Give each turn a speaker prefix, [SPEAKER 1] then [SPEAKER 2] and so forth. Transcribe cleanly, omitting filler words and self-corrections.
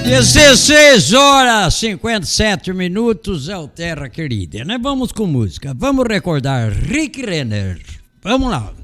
[SPEAKER 1] 16 horas 57 minutos é o Terra Querida, né? Vamos com música, vamos recordar Rick Renner. Vamos lá.